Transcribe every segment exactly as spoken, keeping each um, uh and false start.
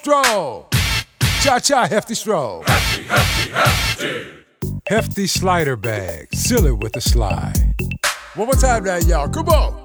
Stroll. Cha-cha, hefty stroll. Hefty, hefty, hefty. Hefty slider bag. Seal it with a slide. One more time now, y'all. Come on.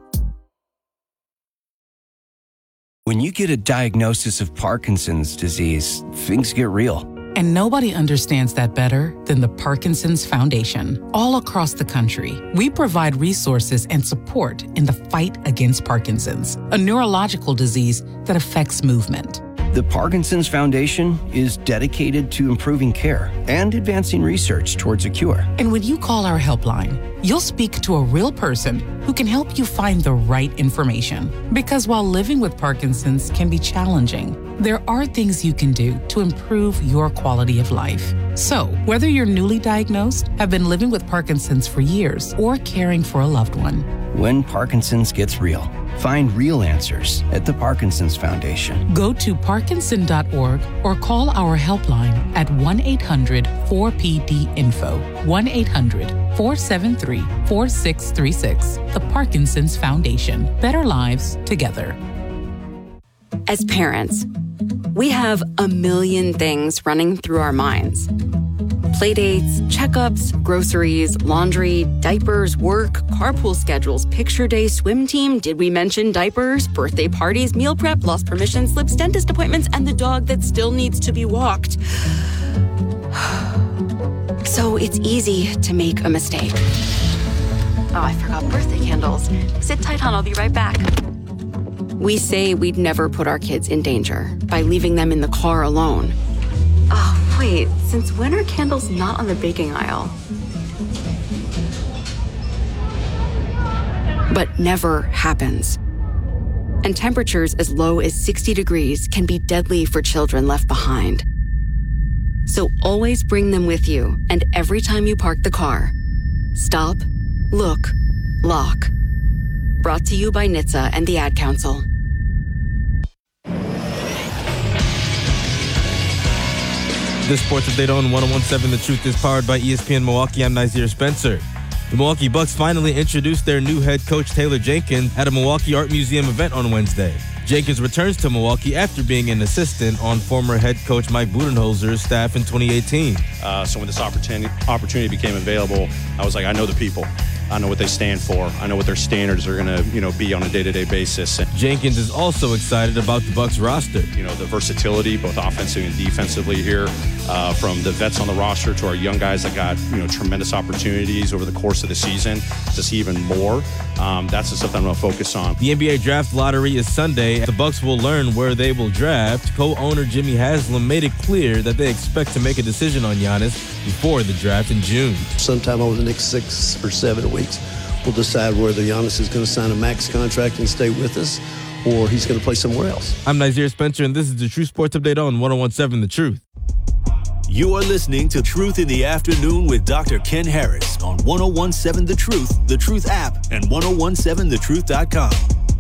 When you get a diagnosis of Parkinson's disease, things get real. And nobody understands that better than the Parkinson's Foundation. All across the country, we provide resources and support in the fight against Parkinson's, a neurological disease that affects movement. The Parkinson's Foundation is dedicated to improving care and advancing research towards a cure. And when you call our helpline, you'll speak to a real person who can help you find the right information. Because while living with Parkinson's can be challenging, there are things you can do to improve your quality of life. So, whether you're newly diagnosed, have been living with Parkinson's for years, or caring for a loved one, when Parkinson's gets real, find real answers at the Parkinson's Foundation. Go to parkinson dot org or call our helpline at one eight hundred four P D info, one eight hundred four seven three four six three six. The Parkinson's Foundation. Better lives together. As parents, we have a million things running through our minds. Playdates, checkups, groceries, laundry, diapers, work, carpool schedules, picture day, swim team, did we mention diapers, birthday parties, meal prep, lost permission slips, dentist appointments, and the dog that still needs to be walked. So it's easy to make a mistake. Oh, I forgot birthday candles. Sit tight, hon, I'll be right back. We say we'd never put our kids in danger by leaving them in the car alone. Oh, wait, since when are candles not on the baking aisle? But never happens. And temperatures as low as sixty degrees can be deadly for children left behind. So always bring them with you, and every time you park the car, stop, look, lock. Brought to you by N H T S A and the Ad Council. This sports update on one oh one point seven The Truth is powered by E S P N Milwaukee. I'm Nazir Spencer. The Milwaukee Bucks finally introduced their new head coach, Taylor Jenkins, at a Milwaukee Art Museum event on Wednesday. Jenkins returns to Milwaukee after being an assistant on former head coach Mike Budenholzer's staff in twenty eighteen. Uh, so when this opportunity opportunity became available, I was like, I know the people. I know what they stand for. I know what their standards are going to, you know, be on a day-to-day basis. Jenkins is also excited about the Bucks roster. You know, the versatility, both offensively and defensively here, uh, from the vets on the roster to our young guys that got, you know, tremendous opportunities over the course of the season to see even more. Um, that's the stuff that I'm going to focus on. The N B A draft lottery is Sunday. The Bucks will learn where they will draft. Co-owner Jimmy Haslam made it clear that they expect to make a decision on Giannis before the draft in June. Sometime over the next six or seven weeks, we'll decide whether Giannis is going to sign a max contract and stay with us, or he's going to play somewhere else. I'm Nazir Spencer, and this is the True Sports Update on one oh one point seven The Truth. You are listening to Truth in the Afternoon with Doctor Ken Harris on one oh one point seven The Truth, The Truth app, and ten seventeen the truth dot com.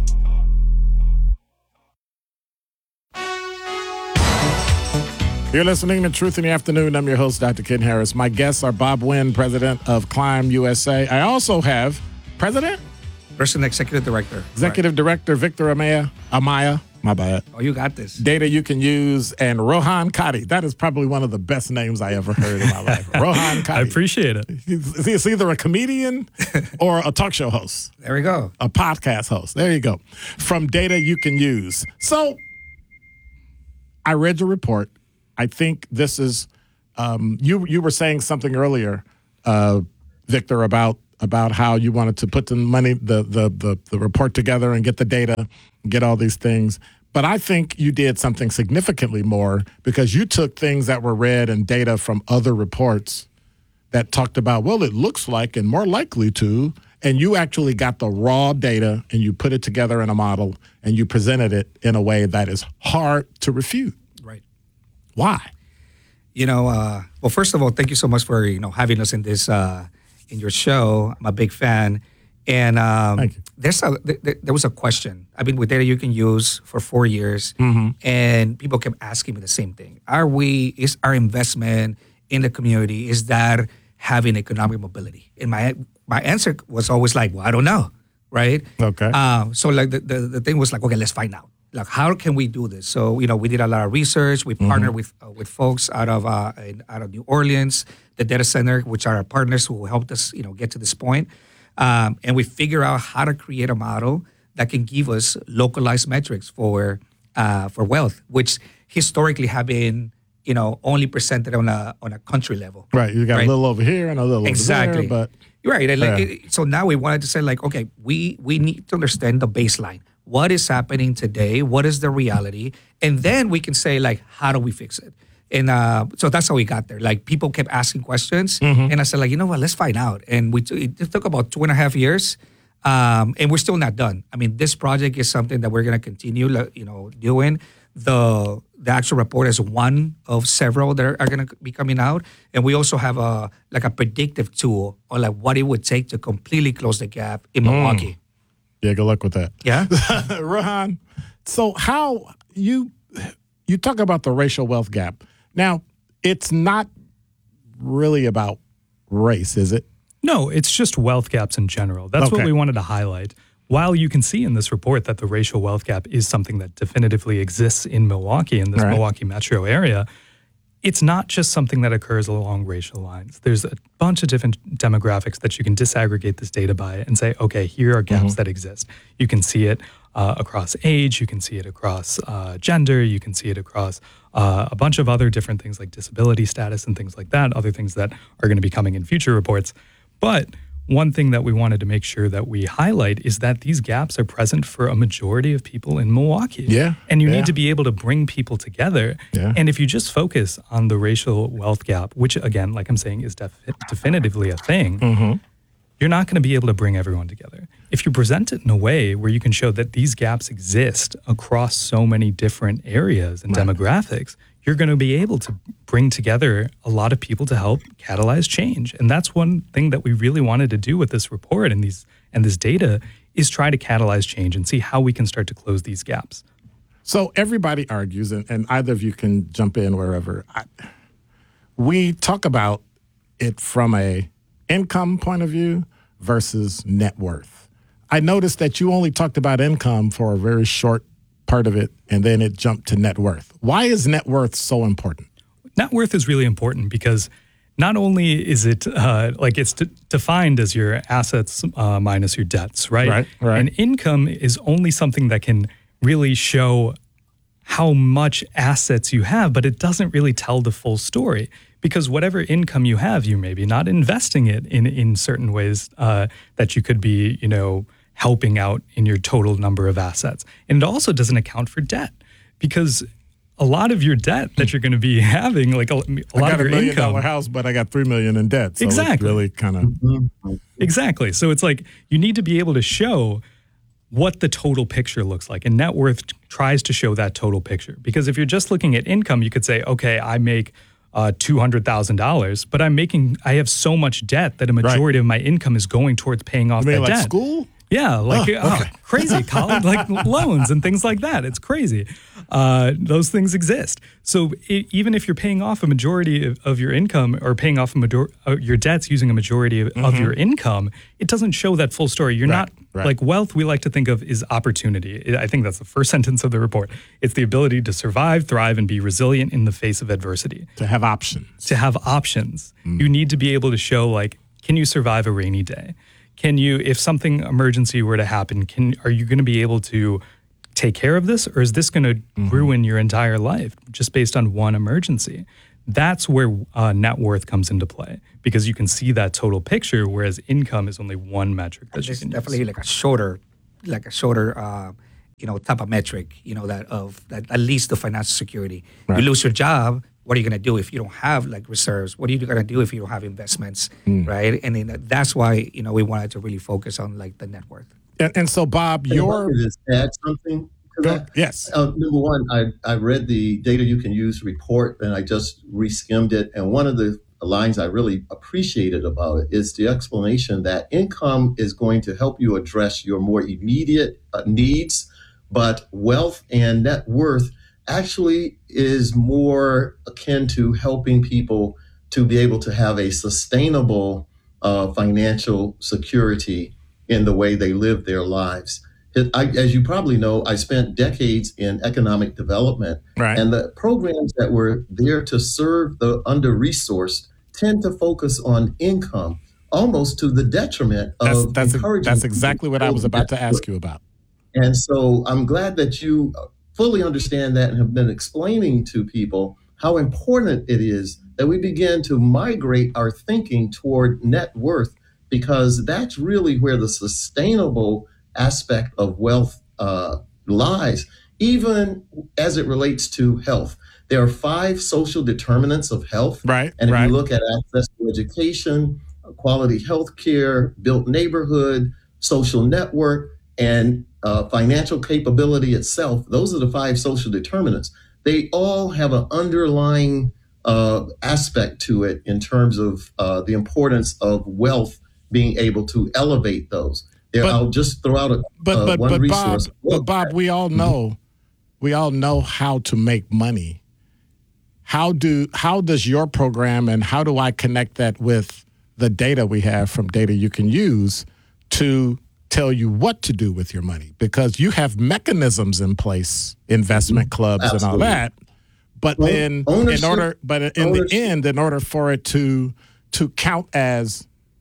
You're listening to Truth in the Afternoon. I'm your host, Doctor Ken Harris. My guests are Bob Wynn, president of Climb U S A. I also have president? Person Executive Director. Executive right. Director Victor Amaya. Amaya. My bad. Oh, you got this. Data You Can Use, and Rohan Kadi. That is probably one of the best names I ever heard in my life. Rohan Kadi. I appreciate it. He's either a comedian or a talk show host. There we go. A podcast host. There you go. From Data You Can Use. So, I read your report. I think this is, um, you you were saying something earlier, uh, Victor, about about how you wanted to put the money, the, the the the report together and get the data, get all these things. But I think you did something significantly more, because you took things that were read and data from other reports that talked about, well, it looks like and more likely to, and you actually got the raw data and you put it together in a model and you presented it in a way that is hard to refute. Right. Why? You know, uh, well, first of all, thank you so much for, you know, having us in this, uh, in your show. I'm a big fan. And um, Thank you. there's a, th- there was a question. I've been with Data You Can Use for four years, mm-hmm. and people kept asking me the same thing. Are we, is our investment in the community, is that having economic mobility? And my my answer was always like, well, I don't know, right? Okay. Uh, so like the, the, the thing was like, okay, let's find out. like, how can we do this? So, you know, we did a lot of research. We partnered with uh, with folks out of uh, in, out of New Orleans, the data center, which are our partners who helped us, you know, get to this point. Um, and we figure out how to create a model that can give us localized metrics for uh, for wealth, which historically have been, you know, only presented on a on a country level. Right. You got right? a little over here and a little exactly. over there, but right. And like, yeah. it, so now we wanted to say, like, okay, we we need to understand the baseline. What is happening today? What is the reality? And then we can say, like, how do we fix it? And uh, so that's how we got there. Like, people kept asking questions, Mm-hmm. and I said, like, you know what? Let's find out. And we t- it took about two and a half years, um, and we're still not done. I mean, this project is something that we're going to continue, like, you know, doing. The the actual report is one of several that are, are going to be coming out, and we also have a like a predictive tool on like what it would take to completely close the gap in Milwaukee. Yeah, good luck with that. Yeah. Rohan, so how you you talk about the racial wealth gap. Now, it's not really about race, is it? No, it's just wealth gaps in general. That's Okay. what we wanted to highlight. While you can see in this report that the racial wealth gap is something that definitively exists in Milwaukee, in this Right. Milwaukee metro area, it's not just something that occurs along racial lines. There's a bunch of different demographics that you can disaggregate this data by and say, okay, here are gaps Mm-hmm. that exist. You can see it uh, across age, you can see it across uh, gender, you can see it across uh, a bunch of other different things like disability status and things like that, other things that are going to be coming in future reports. But one thing that we wanted to make sure that we highlight is that these gaps are present for a majority of people in Milwaukee. Yeah, And you yeah. need to be able to bring people together. Yeah. And if you just focus on the racial wealth gap, which again, like I'm saying, is def- definitively a thing, Mm-hmm. you're not going to be able to bring everyone together. If you present it in a way where you can show that these gaps exist across so many different areas and demographics, you're going to be able to bring together a lot of people to help catalyze change. And that's one thing that we really wanted to do with this report and these and this data is try to catalyze change and see how we can start to close these gaps. So everybody argues, and, and either of you can jump in wherever. I, we talk about it from a income point of view versus net worth. I noticed that you only talked about income for a very short part of it, and then it jumped to net worth. Why is net worth so important? Net worth is really important because not only is it uh, like it's de- defined as your assets uh, minus your debts, right? Right, right. And income is only something that can really show how much assets you have, but it doesn't really tell the full story because whatever income you have, you may be not investing it in, in certain ways uh, that you could be, you know, helping out in your total number of assets. And it also doesn't account for debt because a lot of your debt that you're going to be having, like a, a lot I got of your a million income. dollar house, but I got three million in debt. So Exactly. It's really kind of Exactly. So it's like you need to be able to show what the total picture looks like. And net worth tries to show that total picture. Because if you're just looking at income, you could say, okay, I make uh, two hundred thousand dollars, but I'm making, I have so much debt that a majority Right. of my income is going towards paying off You mean that like debt. school? Yeah, like Oh, oh, okay. crazy college, like loans and things like that. It's crazy. Uh, those things exist. So I even if you're paying off a majority of, of your income or paying off a major- uh, your debts using a majority of, of your income, it doesn't show that full story. You're Right, not right. like wealth. We like to think of is opportunity. I think that's the first sentence of the report. It's the ability to survive, thrive, and be resilient in the face of adversity. To have options. To have options, you need to be able to show like, can you survive a rainy day? Can you, if something emergency were to happen, can are you going to be able to take care of this, or is this going to Mm-hmm. ruin your entire life just based on one emergency? That's where uh, net worth comes into play because you can see that total picture, whereas income is only one metric that you It's can definitely use. like a shorter, like a shorter, uh, you know, type of metric. You know, that of that at least the financial security. Right. You lose your job. What are you going to do if you don't have like reserves? What are you going to do if you don't have investments, Mm. right? And then that's why you know we wanted to really focus on like the net worth. And, and so, Bob, Can I your just add something to Go- that? yes. Uh, number one, I, I read the Data You Can Use report and I just re-skimmed it. And one of the lines I really appreciated about it is the explanation that income is going to help you address your more immediate uh, needs, but wealth and net worth actually is more akin to helping people to be able to have a sustainable uh, financial security in the way they live their lives. it, I, as you probably know, I spent decades in economic development, right. and the programs that were there to serve the under-resourced tend to focus on income, almost to the detriment that's, of that's, encouraging. That's exactly what I was about to ask you about. And so I'm glad that you fully understand that and have been explaining to people how important it is that we begin to migrate our thinking toward net worth, because that's really where the sustainable aspect of wealth uh, lies, even as it relates to health. There are five social determinants of health. Right. And if right. you look at access to education, quality health care, built neighborhood, social network, and uh, financial capability itself, those are the five social determinants. They all have an underlying uh, aspect to it in terms of uh, the importance of wealth being able to elevate those. There, but, I'll just throw out a but, uh, but, one but resource. Bob, but Bob, we all know, we all know how to make money. How do how does your program and how do I connect that with the data we have from Data You Can Use to tell you what to do with your money? Because you have mechanisms in place, investment clubs Absolutely. And all that. But well, then ownership, in order but in ownership. the end, in order for it to to count as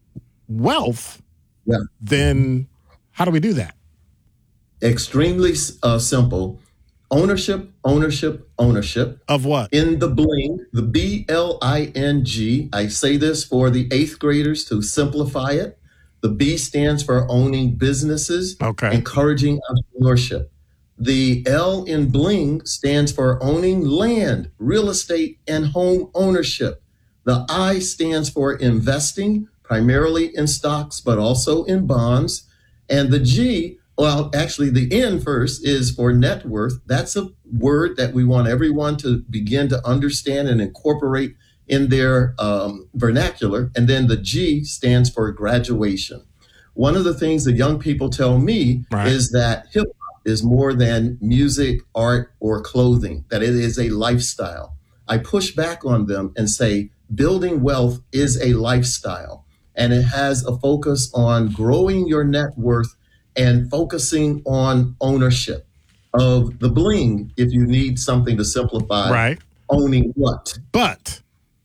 wealth, yeah. then how do we do that? Extremely uh, simple. Ownership, ownership, ownership. Of what? In the BLING, the B L I N G. I say this for the eighth graders to simplify it. The B stands for owning businesses, okay. encouraging entrepreneurship. The L in BLING stands for owning land, real estate, and home ownership. The I stands for investing, primarily in stocks, but also in bonds. And the G, well, actually the N first is for net worth. That's a word that we want everyone to begin to understand and incorporate in their um, vernacular. And then the G stands for graduation. One of the things that young people tell me right. is that hip hop is more than music, art, or clothing, that it is a lifestyle. I push back on them and say, building wealth is a lifestyle, and it has a focus on growing your net worth and focusing on ownership of the BLING. If you need something to simplify, right. owning what? But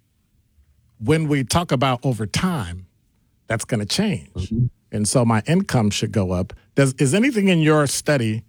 when we talk about over time, that's going to change. Mm-hmm. And so my income should go up. Does is anything in your study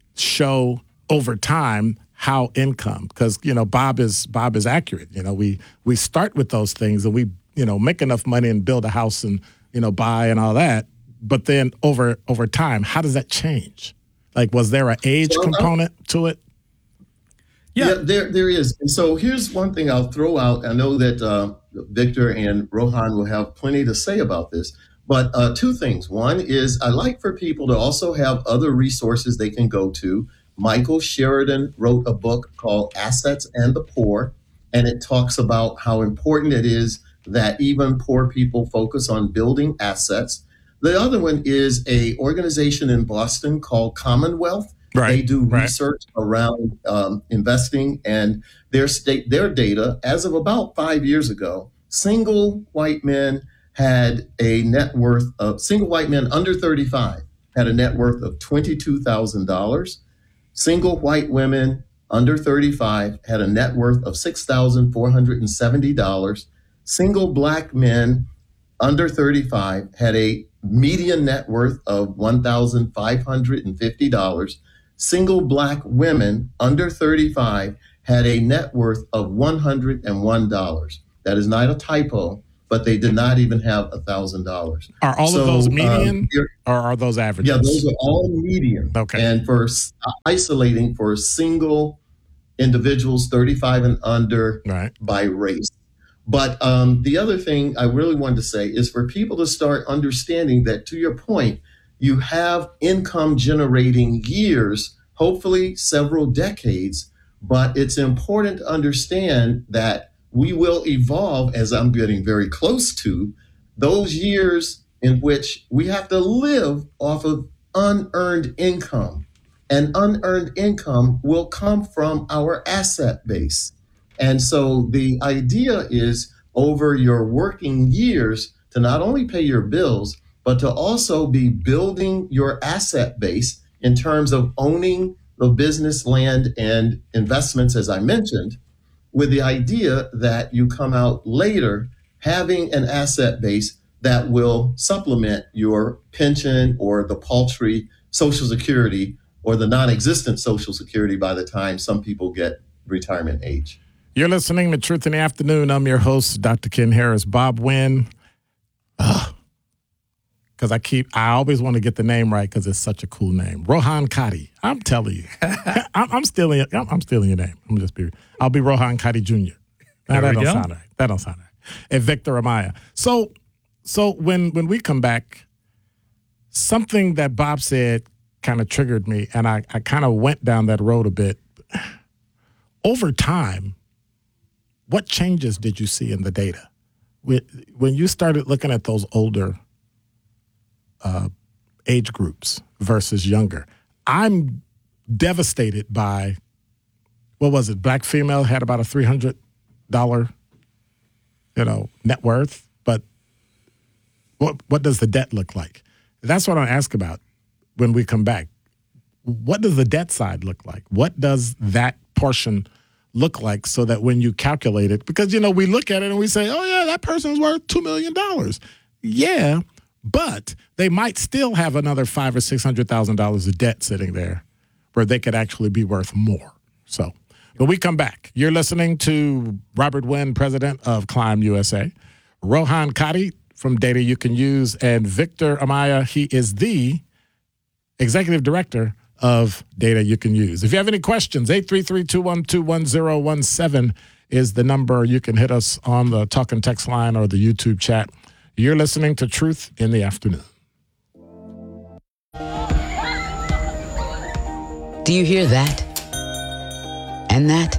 show over time how income? Because, you know, Bob is Bob is accurate. You know, we we start with those things and we, you know, make enough money and build a house and, you know, buy and all that. But then over over time, how does that change? Like, was there an age so, component uh, to it? Yeah. yeah, there there is. And so here's one thing I'll throw out. I know that uh, Victor and Rohan will have plenty to say about this. But uh, two things. One is I like for people to also have other resources they can go to. Michael Sheridan wrote a book called Assets and the Poor, and it talks about how important it is that even poor people focus on building assets. The other one is a organization in Boston called Commonwealth. Right, they do right. research around um, investing, and their state, their data, as of about five years ago, single white men had a net worth of, single white men under thirty-five had a net worth of twenty-two thousand dollars. Single white women under thirty-five had a net worth of six thousand four hundred seventy dollars. Single black men under thirty-five had a median net worth of one thousand five hundred fifty dollars. Single black women under thirty-five had a net worth of one hundred one dollars. That is not a typo, but they did not even have one thousand dollars. Are all so, of those median um, or are those averages? Yeah, those are all median. Okay. And for uh, isolating for single individuals thirty-five and under right. by race. But um, the other thing I really wanted to say is for people to start understanding that, to your point, you have income generating years, hopefully several decades, but it's important to understand that we will evolve, as I'm getting very close to, those years in which we have to live off of unearned income. And unearned income will come from our asset base. And so the idea is over your working years to not only pay your bills, but to also be building your asset base in terms of owning the business, land, and investments, as I mentioned, with the idea that you come out later having an asset base that will supplement your pension or the paltry Social Security or the non-existent Social Security by the time some people get retirement age. You're listening to Truth in the Afternoon. I'm your host, Doctor Ken Harris. Bob Wynn. Because I keep, I always want to get the name right because it's such a cool name. Rohan Kadi. I'm telling you, I'm, I'm stealing. I'm, I'm stealing your name. I'm just be. I'll be Rohan Kadi Junior Now, that don't go. sound right. That don't sound right. And Victor Amaya. So, so when when we come back, something that Bob said kind of triggered me, and I, I kind of went down that road a bit. Over time, what changes did you see in the data when you started looking at those older Uh, age groups versus younger? I'm devastated by, what was it? Black female had about a three hundred dollars, you know, net worth. But what what does the debt look like? That's what I ask about when we come back. What does the debt side look like? What does that portion look like so that when you calculate it, because, you know, we look at it and we say, oh, yeah, that person's worth two million dollars. Yeah. But they might still have another five or six hundred thousand dollars of debt sitting there, where they could actually be worth more. So, when we come back, you're listening to Robert Wynn, president of Climb U S A, Rohan Kadi from Data You Can Use, and Victor Amaya. He is the executive director of Data You Can Use. If you have any questions, eight three three, two one two, one zero one seven is the number. You can hit us on the talk and text line or the YouTube chat. You're listening to Truth in the Afternoon. Do you hear that? And that?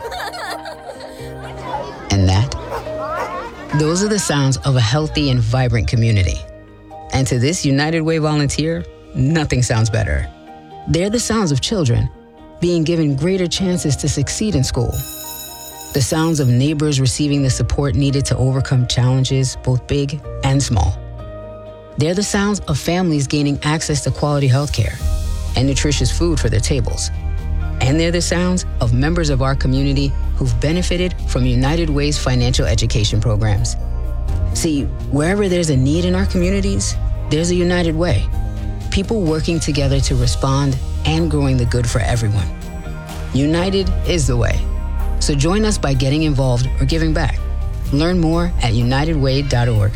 And that? Those are the sounds of a healthy and vibrant community. And to this United Way volunteer, nothing sounds better. They're the sounds of children being given greater chances to succeed in school. The sounds of neighbors receiving the support needed to overcome challenges, both big and small. They're the sounds of families gaining access to quality healthcare and nutritious food for their tables. And they're the sounds of members of our community who've benefited from United Way's financial education programs. See, wherever there's a need in our communities, there's a United Way. People working together to respond and growing the good for everyone. United is the way. So join us by getting involved or giving back. Learn more at united way dot org.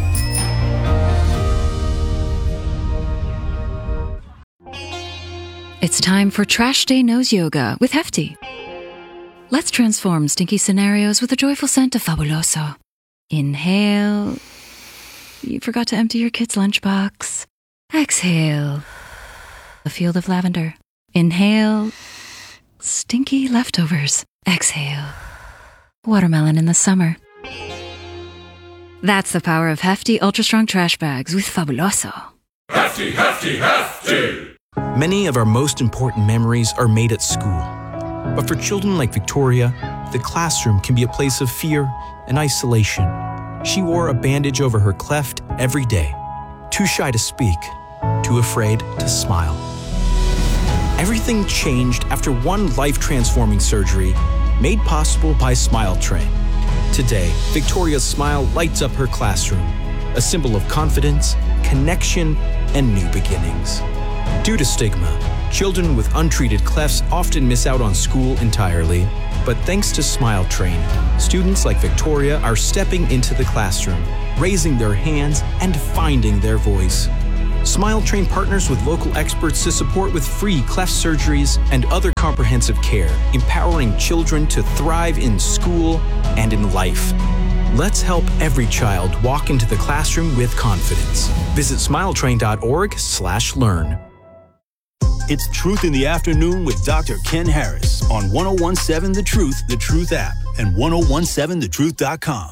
It's time for Trash Day Nose Yoga with Hefty. Let's transform stinky scenarios with a joyful scent of Fabuloso. Inhale. You forgot to empty your kid's lunchbox. Exhale. A field of lavender. Inhale. Stinky leftovers. Exhale. Watermelon in the summer. That's the power of Hefty Ultra Strong Trash Bags with Fabuloso. Hefty, Hefty, Hefty! Many of our most important memories are made at school. But for children like Victoria, the classroom can be a place of fear and isolation. She wore a bandage over her cleft every day. Too shy to speak, too afraid to smile. Everything changed after one life-transforming surgery made possible by Smile Train. Today, Victoria's smile lights up her classroom, a symbol of confidence, connection, and new beginnings. Due to stigma, children with untreated clefts often miss out on school entirely. But thanks to Smile Train, students like Victoria are stepping into the classroom, raising their hands, and finding their voice. Smile Train partners with local experts to support with free cleft surgeries and other comprehensive care, empowering children to thrive in school and in life. Let's help every child walk into the classroom with confidence. Visit smiletrain dot org slash learn. It's Truth in the Afternoon with Doctor Ken Harris on ten seventeen The Truth, The Truth app, and ten seventeen the truth dot com.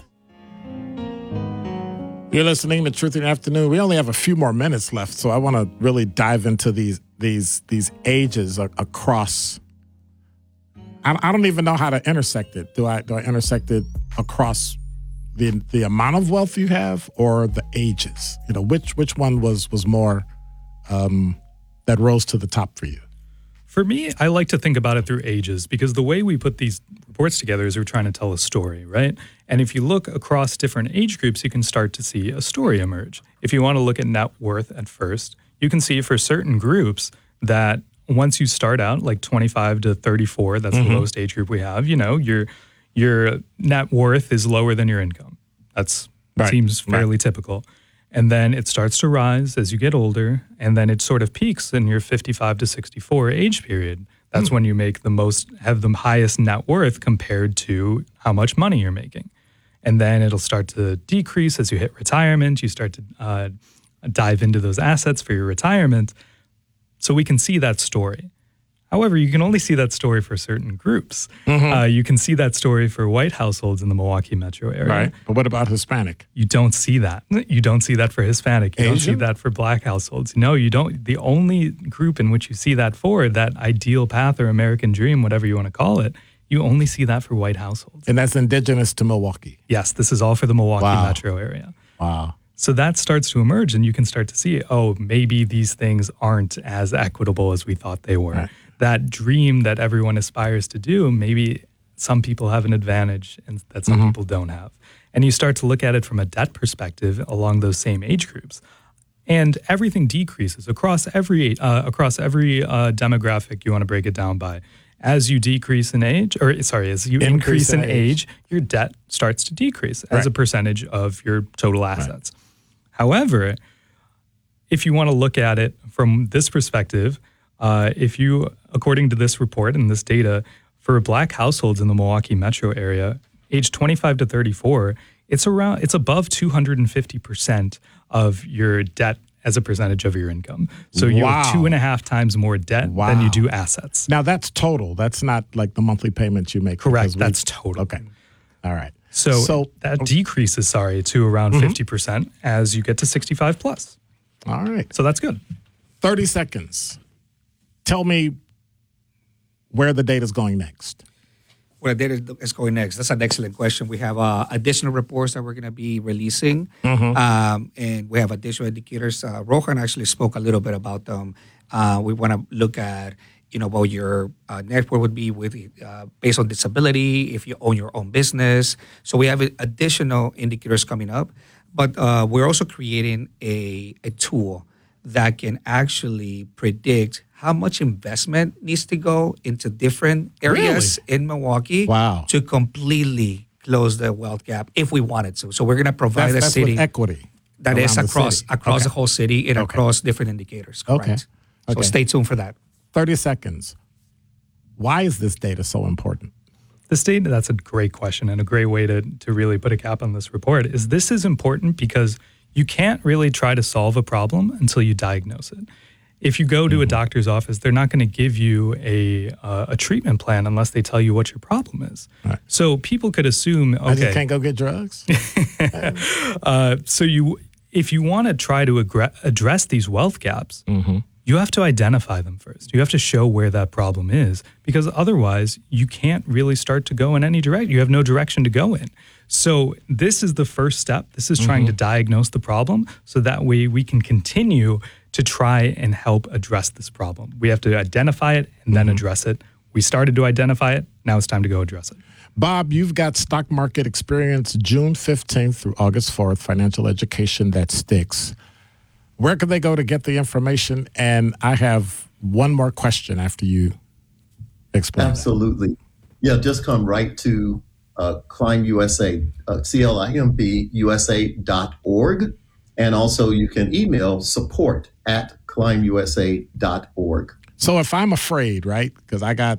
You're listening to Truth in the Afternoon. We only have a few more minutes left, so I want to really dive into these these these ages across. I, I don't even know how to intersect it. Do I do I intersect it across the the amount of wealth you have or the ages? You know, which which one was was more um, that rose to the top for you? For me, I like to think about it through ages because the way we put these reports together is we're trying to tell a story, right? And if you look across different age groups, you can start to see a story emerge. If you want to look at net worth at first, you can see for certain groups that once you start out like twenty-five to thirty-four, that's mm-hmm. the lowest age group we have, you know, your your net worth is lower than your income. That's right. Seems fairly right. typical. And then it starts to rise as you get older, and then it sort of peaks in your fifty-five to sixty-four age period. That's mm. when you make the most, have the highest net worth compared to how much money you're making. And then it'll start to decrease as you hit retirement. You start to uh, dive into those assets for your retirement. So we can see that story. However, you can only see that story for certain groups. Mm-hmm. Uh, you can see that story for white households in the Milwaukee metro area. Right. But what about Hispanic? You don't see that. You don't see that for Hispanic. You Asian? don't see that for black households. No, you don't. The only group in which you see that for, that ideal path or American dream, whatever you want to call it, you only see that for white households. And that's indigenous to Milwaukee? Yes, this is all for the Milwaukee wow. metro area. Wow. So that starts to emerge, and you can start to see, oh, maybe these things aren't as equitable as we thought they were. Right. That dream that everyone aspires to do, maybe some people have an advantage and that some mm-hmm. people don't have. And you start to look at it from a debt perspective along those same age groups. And everything decreases across every uh, across every uh, demographic you want to break it down by. As you decrease in age, or sorry, as you increase, increase in age, age, your debt starts to decrease right. as a percentage of your total assets. Right. However, if you want to look at it from this perspective, uh, if you, according to this report and this data, for black households in the Milwaukee metro area, age twenty-five to thirty-four, it's around, it's above two hundred fifty percent of your debt as a percentage of your income. So you wow. have two and a half times more debt wow. than you do assets. Now that's total. That's not like the monthly payments you make. Correct. That's total. Okay. All right. So, so that okay. decreases, sorry, to around mm-hmm. fifty percent as you get to sixty-five plus. All right. So that's good. thirty seconds. Tell me where the data is going next. Where the data is going next. That's an excellent question. We have uh, additional reports that we're going to be releasing, mm-hmm. um, and we have additional indicators. Uh, Rohan actually spoke a little bit about them. Uh, we want to look at, you know, what your uh, net worth would be with uh, based on disability, if you own your own business. So we have additional indicators coming up, but uh, we're also creating a, a tool that can actually predict how much investment needs to go into different areas really? in Milwaukee wow. to completely close the wealth gap if we wanted to. So we're going to provide that's, a that's city with equity that is across the across okay. the whole city and okay. across different indicators. Correct. Okay. So okay. stay tuned for that. thirty seconds. Why is this data so important? This data, that's a great question and a great way to, to really put a cap on this report, is this is important because you can't really try to solve a problem until you diagnose it. If you go to mm-hmm. a doctor's office, they're not going to give you a uh, a treatment plan unless they tell you what your problem is. Right. So people could assume, okay, I just can't go get drugs. uh, so you, if you want to try to aggr- address these wealth gaps, mm-hmm. you have to identify them first. You have to show where that problem is, because otherwise you can't really start to go in any direction. You have no direction to go in. So this is the first step. This is trying mm-hmm. to diagnose the problem so that way we can continue to try and help address this problem. We have to identify it and then mm-hmm. address it. We started to identify it. Now it's time to go address it. Bob, you've got stock market experience June fifteenth through August fourth, financial education that sticks. Where can they go to get the information? And I have one more question after you explain. Absolutely. That. Yeah, just come right to uh, Climb U S A, uh, C L I M B U S A dot org. And also you can email support at climb U S A dot org. So if I'm afraid, right, because I got